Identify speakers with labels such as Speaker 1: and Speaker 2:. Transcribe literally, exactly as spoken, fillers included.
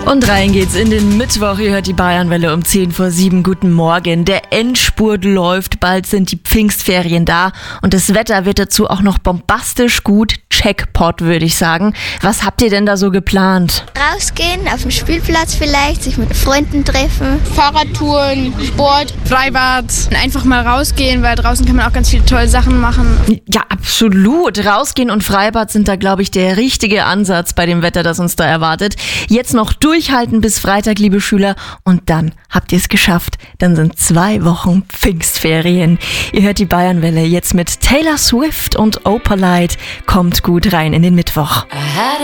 Speaker 1: Und rein geht's in den Mittwoch. Ihr hört die Bayernwelle um zehn vor sieben. Guten Morgen. Der Endspurt läuft. Bald sind die Pfingstferien da. Und das Wetter wird dazu auch noch bombastisch gut. Jackpot, würde ich sagen. Was habt ihr denn da so geplant?
Speaker 2: Rausgehen, auf dem Spielplatz vielleicht, sich mit Freunden treffen.
Speaker 3: Fahrradtouren, Sport, Freibad. Einfach mal rausgehen, weil draußen kann man auch ganz viele tolle Sachen machen.
Speaker 1: Ja, absolut. Rausgehen und Freibad sind da, glaube ich, der richtige Ansatz bei dem Wetter, das uns da erwartet. Jetzt noch durchhalten bis Freitag, liebe Schüler. Und dann habt ihr es geschafft. Dann sind zwei Wochen Pfingstferien. Ihr hört die Bayernwelle jetzt mit Taylor Swift und Opalite. Kommt gut rein in den Mittwoch.